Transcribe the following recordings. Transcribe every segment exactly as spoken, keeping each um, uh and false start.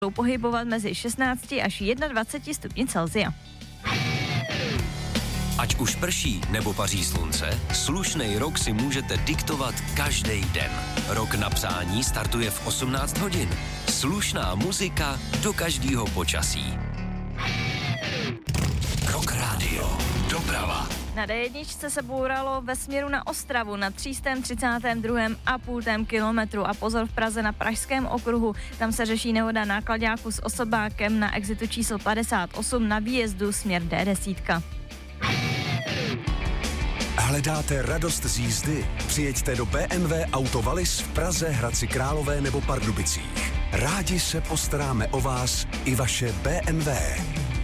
budou pohybovat mezi šestnácti až dvaceti stupni Celsia. Ať už prší nebo paří slunce, slušnej rok si můžete diktovat každý den. Rok na psání startuje v osmnáct hodin. Slušná muzika do každého počasí. Rock Radio. Doprava. Na dé jedna se bouralo ve směru na Ostravu na tři sta třicátém druhém a půl kilometru a pozor v Praze na Pražském okruhu. Tam se řeší nehoda nákladáku s osobákem na exitu číslo padesát osm na výjezdu směr dé deset. Hledáte radost z jízdy? Přijeďte do bé em vé Auto Wallis v Praze, Hradci Králové nebo Pardubicích. Rádi se postaráme o vás i vaše bé em vé.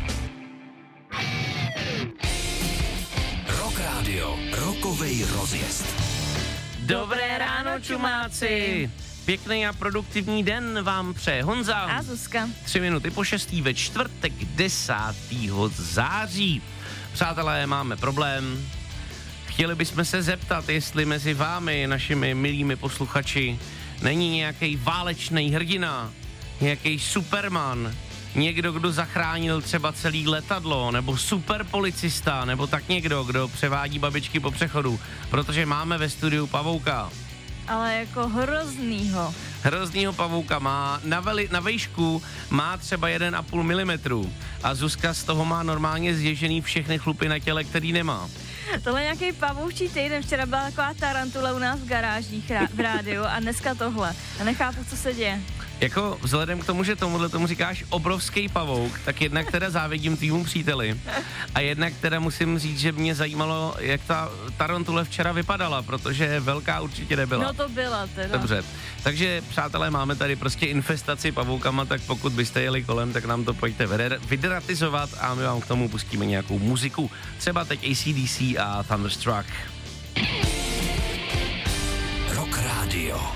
Rock Radio. Rokovej rozjezd. Dobré ráno, čumáci! Pěkný a produktivní den vám přeje Honza a Zuzka. Tři minuty po šestý ve čtvrtek desátého září. Přátelé, máme problém. Chtěli bychom se zeptat, jestli mezi vámi, našimi milými posluchači, není nějaký válečný hrdina, nějaký superman, někdo, kdo zachránil třeba celý letadlo, nebo superpolicista, nebo tak někdo, kdo převádí babičky po přechodu, protože máme ve studiu pavouka. Ale jako hroznýho. Hroznýho pavouka má, na, veli, na vejšku má třeba jedna celá pět milimetru a Zuzka z toho má normálně zježený všechny chlupy na těle, který nemá. Tohle je nějaký pavoučí týden, včera byla taková tarantula u nás v garážích v rádiu a dneska tohle. A nechápu, co se děje. Jako vzhledem k tomu, že tomuhle tomu říkáš obrovský pavouk, tak jednak teda závidím tvýmu příteli a jednak teda musím říct, že mě zajímalo, jak ta tarantule včera vypadala, protože velká určitě nebyla. No to byla teda. Dobře, takže přátelé, máme tady prostě infestaci pavoukama, tak pokud byste jeli kolem, tak nám to pojďte vydratizovat a my vám k tomu pustíme nějakou muziku. Třeba teď A C D C a Thunderstruck. Rock Radio.